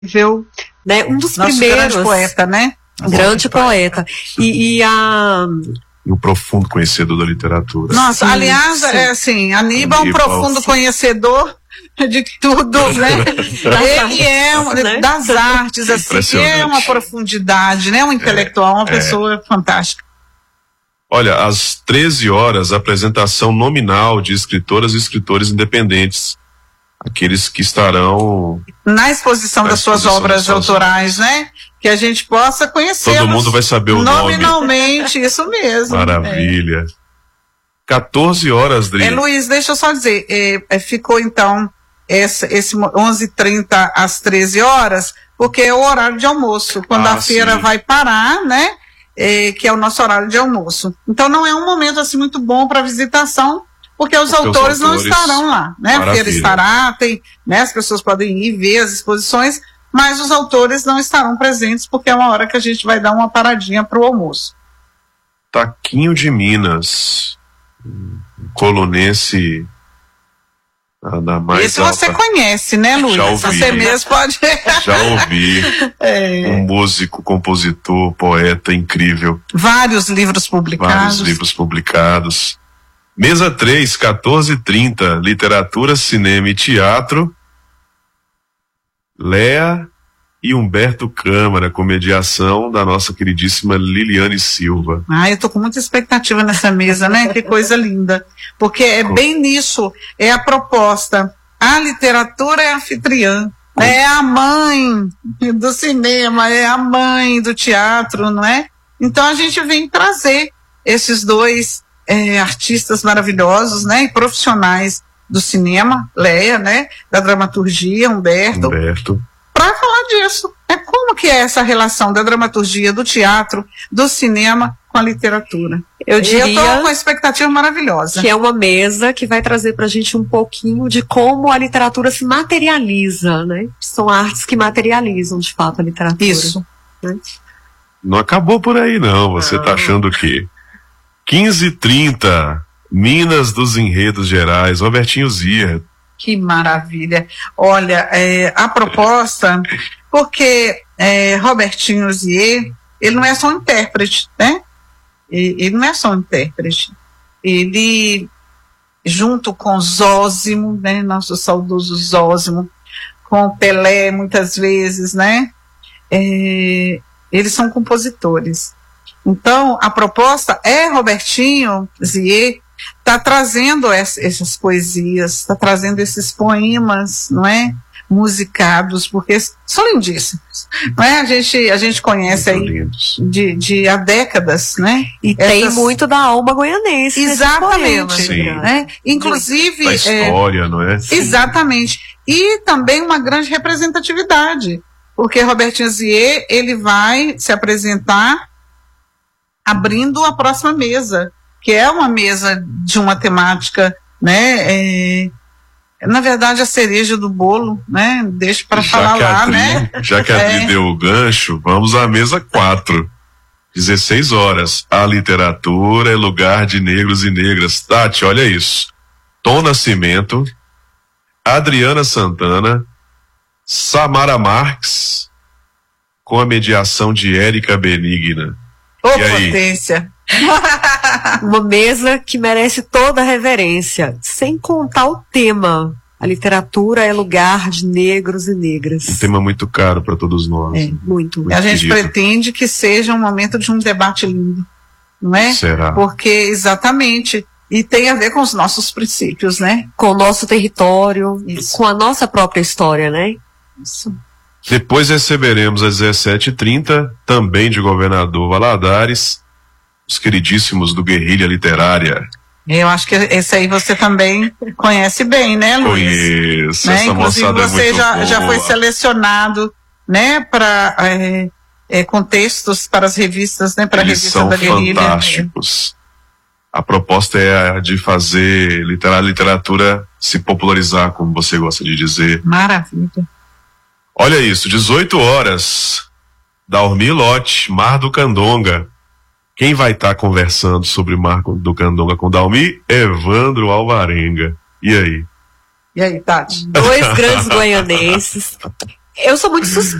né? Um dos nosso primeiros. Grande poeta, né? Grande poeta. E um profundo conhecedor da literatura. Nossa, sim, aliás, sim. Assim, Aníbal é um profundo conhecedor de tudo, né? Ele é das artes, assim, é uma profundidade, né? Um intelectual, uma pessoa fantástica. Olha, às 13 horas, apresentação nominal de escritoras e escritores independentes. Aqueles que estarão na exposição das suas obras autorais, né? Que a gente possa conhecer. Todo mundo vai saber o nome. Nominalmente, isso mesmo. Maravilha. 14 horas, Dri. Luiz, deixa eu só dizer, ficou então esse 11h30 às 13 horas, porque é o horário de almoço, quando a feira vai parar, né? Que é o nosso horário de almoço. Então não é um momento assim muito bom para visitação, porque os autores não estarão lá, né? A feira estará, né? As pessoas podem ir ver as exposições, mas os autores não estarão presentes, porque é uma hora que a gente vai dar uma paradinha para o almoço. Taquinho de Minas, colunense da mais esse alta. Você conhece, né, Luiz? Já ouvi. Você mesmo pode... Já ouvi. Um músico, compositor, poeta incrível. Vários livros publicados. Mesa 3, 14h30, literatura, cinema e teatro. Léa e Humberto Câmara, com mediação da nossa queridíssima Liliane Silva. Eu tô com muita expectativa nessa mesa, né? Que coisa linda. Porque é bem nisso, é a proposta. A literatura é anfitriã, é a mãe do cinema, é a mãe do teatro, não é? Então a gente vem trazer esses dois artistas maravilhosos, né? E profissionais do cinema, Léa, né? Da dramaturgia, Humberto. Para falar disso. Como que é essa relação da dramaturgia, do teatro, do cinema com a literatura? Eu diria tô com uma expectativa maravilhosa. Que é uma mesa que vai trazer pra gente um pouquinho de como a literatura se materializa, né? São artes que materializam, de fato, a literatura. Isso. Né? Não acabou por aí, não. Você tá achando o quê? 15h30, Minas dos Enredos Gerais, Robertinho Zia. Que maravilha. Olha, a proposta, porque Robertinho Zier, ele não é só um intérprete, né? Ele não é só um intérprete. Ele, junto com Zósimo, né? Nosso saudoso Zósimo, com Pelé, muitas vezes, né? Eles são compositores. Então, a proposta Robertinho Zier está trazendo essas poesias, está trazendo esses poemas, não é? Musicados, porque são lindíssimos, não é? A gente conhece aí de há décadas, né? E tem muito da alma goianense. Exatamente. Né? Inclusive da história, não é? Exatamente. E também uma grande representatividade, porque Robertinho Zier, ele vai se apresentar abrindo a próxima mesa, que é uma mesa de uma temática, né? Na verdade, a cereja do bolo, né? Deixa para falar lá, né? Já que a Adri deu o gancho, vamos à mesa 4. 16 horas. A literatura é lugar de negros e negras. Tati, olha isso. Tom Nascimento, Adriana Santana, Samara Marques, com a mediação de Érica Benigna. Potência! Uma mesa que merece toda a reverência, sem contar o tema. A literatura é lugar de negros e negras. Um tema muito caro para todos nós. Muito. A gente pretende que seja um momento de um debate lindo, não é? Será? Porque, exatamente, e tem a ver com os nossos princípios, né? Com o nosso território, com a nossa própria história, né? Isso. Depois receberemos às 17h30, também de Governador Valadares, os queridíssimos do Guerrilha Literária. Eu acho que esse aí você também conhece bem, né, Luiz? Conheço, né? essa Inclusive moçada você é muito já boa. foi selecionado, né, para contextos para as revistas, né, para a revista da Guerrilha. Eles são fantásticos. A proposta é a de fazer a literatura se popularizar, como você gosta de dizer. Maravilha. Olha isso, 18 horas, Dalmi Lote, Mar do Candonga. Quem vai estar conversando sobre Mar do Candonga com Dalmi? Evandro Alvarenga. E aí? E aí, Tati? 2 grandes goianenses Eu sou muito